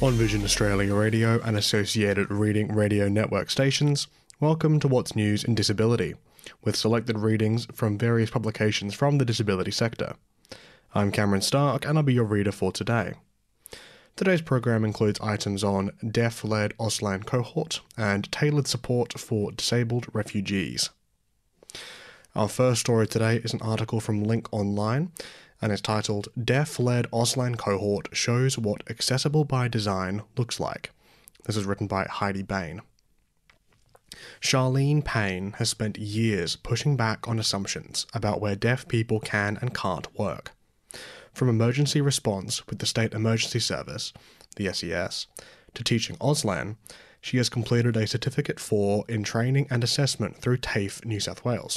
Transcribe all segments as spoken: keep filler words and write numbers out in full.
On Vision Australia Radio and associated Reading Radio Network stations, welcome to What's News in Disability, with selected readings from various publications from the disability sector. I'm Cameron Stark and I'll be your reader for today. Today's program includes items on deaf-led Auslan cohort and tailored support for disabled refugees. Our first story today is an article from Link Online and is titled Deaf-led Auslan cohort shows what accessible by design looks like. This is written by Heidi Bain. Charlene Payne has spent years pushing back on assumptions about where deaf people can and can't work. From emergency response with the State Emergency Service, the S E S, to teaching Auslan, she has completed a Certificate four in Training and Assessment through TAFE New South Wales.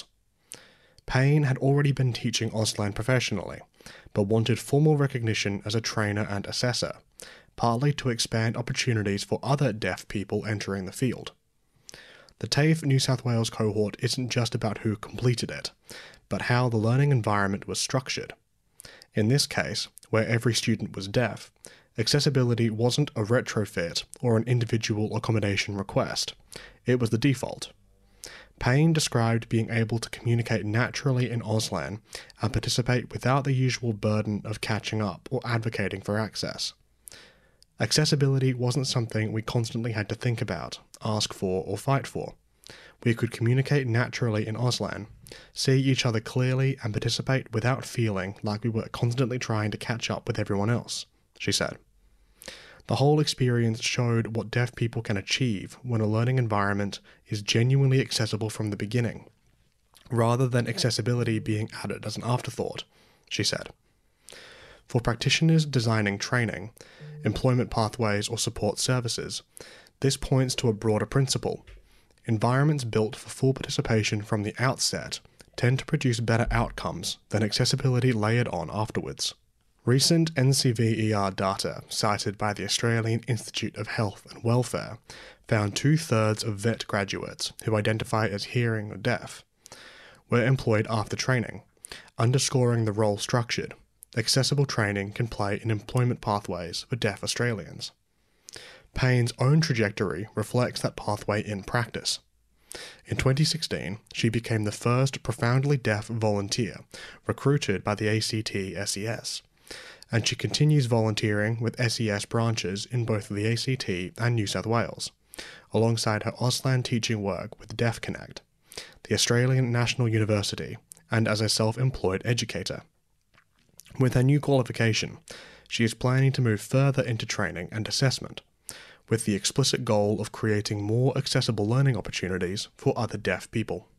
Payne had already been teaching Auslan professionally, but wanted formal recognition as a trainer and assessor, partly to expand opportunities for other deaf people entering the field. The TAFE New South Wales cohort isn't just about who completed it, but how the learning environment was structured. In this case, where every student was deaf, accessibility wasn't a retrofit or an individual accommodation request. It was the default. Payne described being able to communicate naturally in Auslan and participate without the usual burden of catching up or advocating for access. Accessibility wasn't something we constantly had to think about, ask for, or fight for. We could communicate naturally in Auslan, see each other clearly and participate without feeling like we were constantly trying to catch up with everyone else, she said. The whole experience showed what deaf people can achieve when a learning environment is genuinely accessible from the beginning, rather than accessibility being added as an afterthought, she said. For practitioners designing training, employment pathways or support services, this points to a broader principle. Environments built for full participation from the outset tend to produce better outcomes than accessibility layered on afterwards. Recent N C V E R data cited by the Australian Institute of Health and Welfare found two-thirds of vet graduates who identify as hearing or deaf were employed after training, underscoring the role structured accessible training can play in employment pathways for deaf Australians. Payne's own trajectory reflects that pathway in practice. In twenty sixteen, she became the first profoundly deaf volunteer recruited by the A C T S E S, and she continues volunteering with S E S branches in both the A C T and New South Wales, alongside her Auslan teaching work with Deaf Connect, the Australian National University, and as a self-employed educator. With her new qualification, she is planning to move further into training and assessment, with the explicit goal of creating more accessible learning opportunities for other deaf people.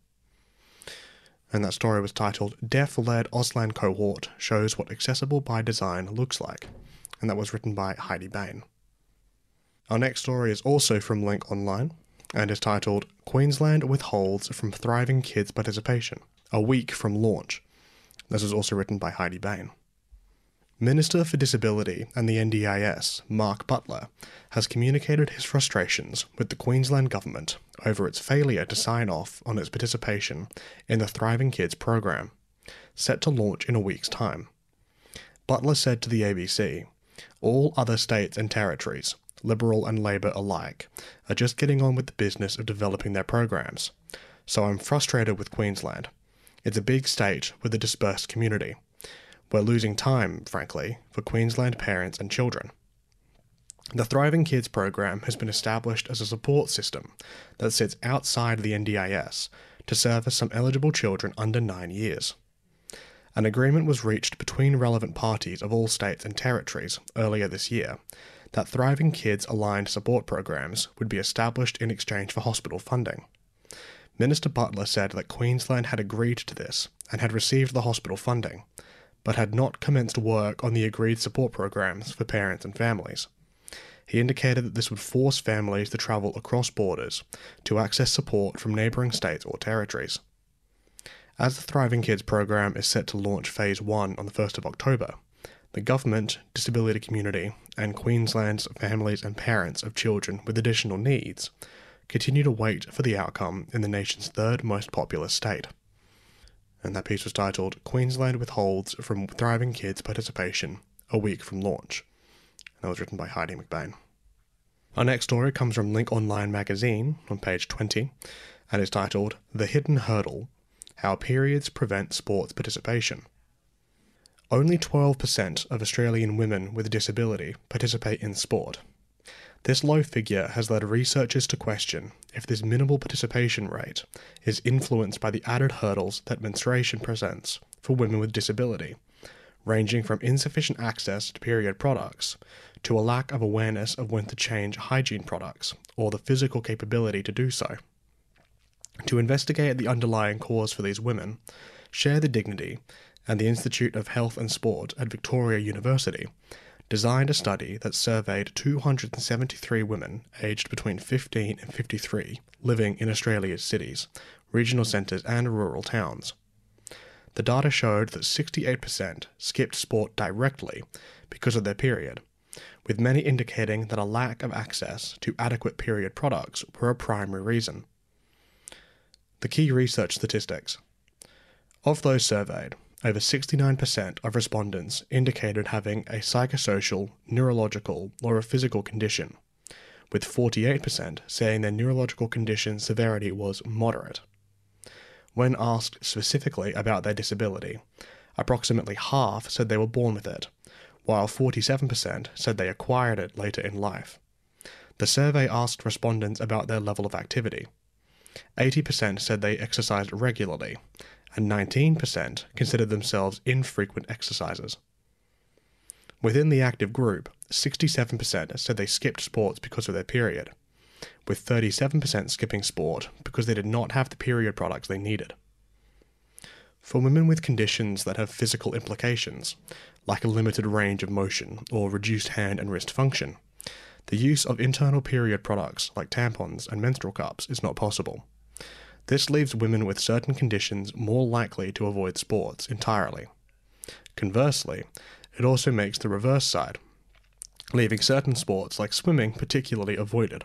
And that story was titled Deaf-led Auslan cohort shows what accessible by design looks like, and that was written by Heidi Bain. Our next story is also from Link Online, and is titled Queensland withholds from thriving kids participation, a week from launch. This was also written by Heidi Bain. Minister for Disability and the N D I S, Mark Butler, has communicated his frustrations with the Queensland Government over its failure to sign off on its participation in the Thriving Kids program, set to launch in a week's time. Butler said to the A B C, "All other states and territories, Liberal and Labor alike, are just getting on with the business of developing their programs. So I'm frustrated with Queensland. It's a big state with a dispersed community. We're losing time, frankly, for Queensland parents and children." The Thriving Kids program has been established as a support system that sits outside the N D I S to service some eligible children under nine years. An agreement was reached between relevant parties of all states and territories earlier this year that Thriving Kids aligned support programs would be established in exchange for hospital funding. Minister Butler said that Queensland had agreed to this and had received the hospital funding, but had not commenced work on the agreed support programs for parents and families. He indicated that this would force families to travel across borders to access support from neighbouring states or territories. As the Thriving Kids program is set to launch Phase one on the first of October, the government, disability community, and Queensland's families and parents of children with additional needs continue to wait for the outcome in the nation's third most populous state. And that piece was titled Queensland Withholds from Thriving Kids Participation, a Week from Launch. And that was written by Heidi McBain. Our next story comes from Link Online magazine on page twenty and is titled The Hidden Hurdle: How Periods Prevent Sports Participation. Only twelve percent of Australian women with disability participate in sport. This low figure has led researchers to question if this minimal participation rate is influenced by the added hurdles that menstruation presents for women with disability, ranging from insufficient access to period products to a lack of awareness of when to change hygiene products or the physical capability to do so. To investigate the underlying cause for these women, Share the Dignity and the Institute of Health and Sport at Victoria University designed a study that surveyed two hundred seventy-three women aged between fifteen and fifty-three living in Australia's cities, regional centres and rural towns. The data showed that sixty-eight percent skipped sport directly because of their period, with many indicating that a lack of access to adequate period products were a primary reason. The key research statistics. Of those surveyed, over sixty-nine percent of respondents indicated having a psychosocial, neurological, or a physical condition, with forty-eight percent saying their neurological condition severity was moderate. When asked specifically about their disability, approximately half said they were born with it, while forty-seven percent said they acquired it later in life. The survey asked respondents about their level of activity. eighty percent said they exercised regularly, and nineteen percent considered themselves infrequent exercisers. Within the active group, sixty-seven percent said they skipped sports because of their period, with thirty-seven percent skipping sport because they did not have the period products they needed. For women with conditions that have physical implications, like a limited range of motion or reduced hand and wrist function, the use of internal period products like tampons and menstrual cups is not possible. This leaves women with certain conditions more likely to avoid sports entirely. Conversely, it also makes the reverse side, leaving certain sports like swimming particularly avoided.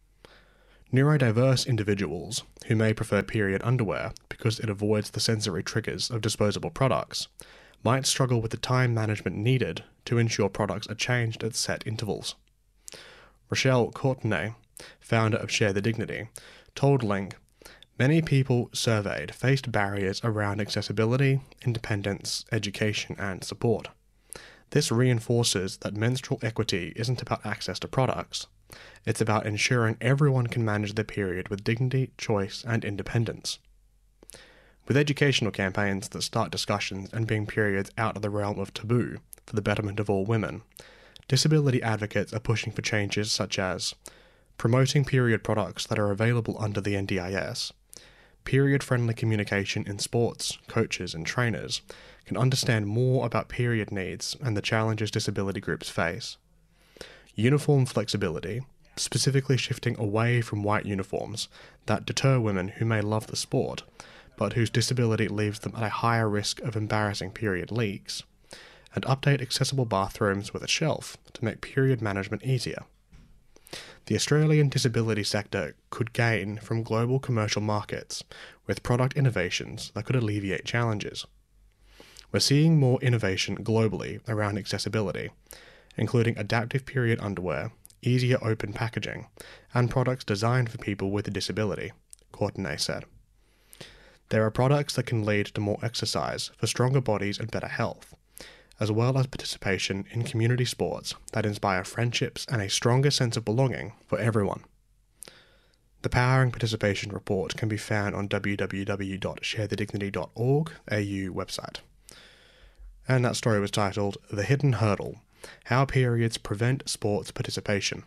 Neurodiverse individuals, who may prefer period underwear because it avoids the sensory triggers of disposable products, might struggle with the time management needed to ensure products are changed at set intervals. Rochelle Courtenay, founder of Share the Dignity, told Link, "Many people surveyed faced barriers around accessibility, independence, education, and support. This reinforces that menstrual equity isn't about access to products. It's about ensuring everyone can manage their period with dignity, choice, and independence." With educational campaigns that start discussions and bring periods out of the realm of taboo for the betterment of all women, disability advocates are pushing for changes such as promoting period products that are available under the N D I S, period-friendly communication in sports, coaches and trainers can understand more about period needs and the challenges disability groups face. Uniform flexibility, specifically shifting away from white uniforms that deter women who may love the sport, but whose disability leaves them at a higher risk of embarrassing period leaks, and update accessible bathrooms with a shelf to make period management easier. The Australian disability sector could gain from global commercial markets with product innovations that could alleviate challenges. We're seeing more innovation globally around accessibility, including adaptive period underwear, easier open packaging, and products designed for people with a disability, Courtenay said. There are products that can lead to more exercise for stronger bodies and better health, as well as participation in community sports that inspire friendships and a stronger sense of belonging for everyone. The Powering Participation report can be found on w w w dot share the dignity dot org A U website. And that story was titled The Hidden Hurdle: How Periods Prevent Sports Participation.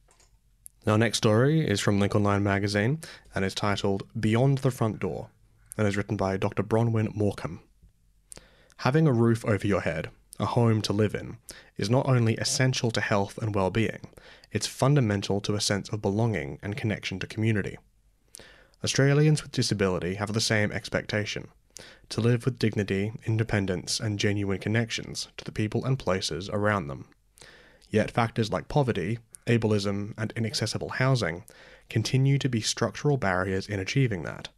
Our next story is from Link Online magazine and is titled Beyond the Front Door and is written by Doctor Bronwyn Morecambe. Having a roof over your head, a home to live in, is not only essential to health and well-being, it's fundamental to a sense of belonging and connection to community. Australians with disability have the same expectation, to live with dignity, independence, and genuine connections to the people and places around them. Yet factors like poverty, ableism, and inaccessible housing continue to be structural barriers in achieving that.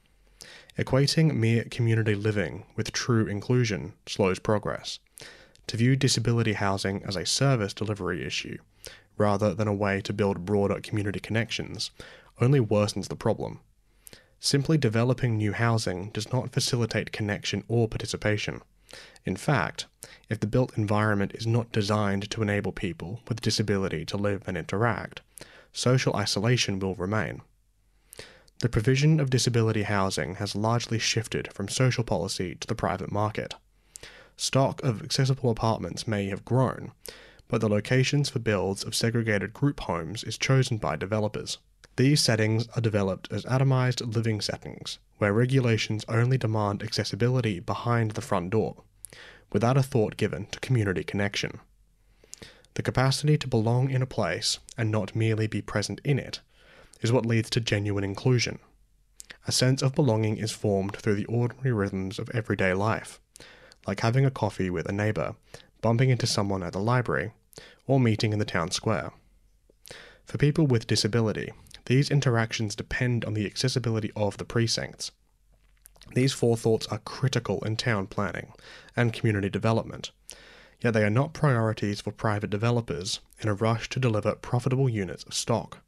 Equating mere community living with true inclusion slows progress. To view disability housing as a service delivery issue rather than a way to build broader community connections, only worsens the problem. Simply developing new housing does not facilitate connection or participation. In fact, if the built environment is not designed to enable people with disability to live and interact, social isolation will remain. The provision of disability housing has largely shifted from social policy to the private market. Stock of accessible apartments may have grown, but the locations for builds of segregated group homes is chosen by developers. These settings are developed as atomized living settings, where regulations only demand accessibility behind the front door, without a thought given to community connection. The capacity to belong in a place, and not merely be present in it, is what leads to genuine inclusion. A sense of belonging is formed through the ordinary rhythms of everyday life, like having a coffee with a neighbour, bumping into someone at the library, or meeting in the town square. For people with disability, these interactions depend on the accessibility of the precincts. These forethoughts are critical in town planning and community development, yet they are not priorities for private developers in a rush to deliver profitable units of stock.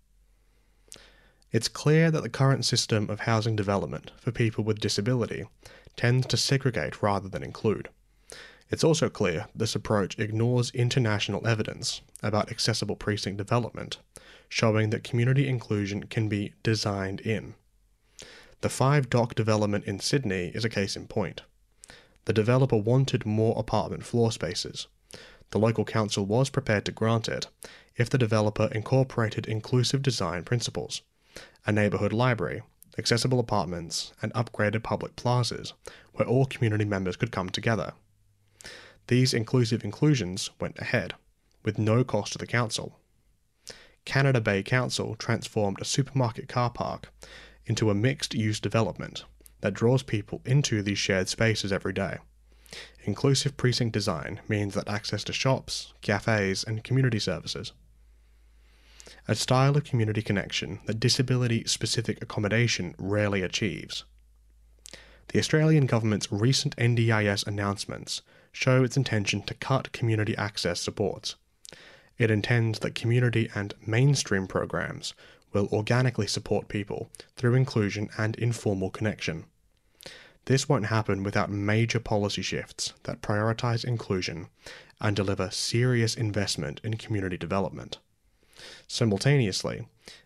It's clear that the current system of housing development for people with disability tends to segregate rather than include. It's also clear this approach ignores international evidence about accessible precinct development, showing that community inclusion can be designed in. The Five Dock development in Sydney is a case in point. The developer wanted more apartment floor spaces. The local council was prepared to grant it if the developer incorporated inclusive design principles, a neighbourhood library, accessible apartments, and upgraded public plazas where all community members could come together. These inclusive inclusions went ahead, with no cost to the council. Canada Bay Council transformed a supermarket car park into a mixed-use development that draws people into these shared spaces every day. Inclusive precinct design means that access to shops, cafes, and community services. A style of community connection that disability-specific accommodation rarely achieves. The Australian government's recent N D I S announcements show its intention to cut community access supports. It intends that community and mainstream programs will organically support people through inclusion and informal connection. This won't happen without major policy shifts that prioritize inclusion and deliver serious investment in community development. Simultaneously,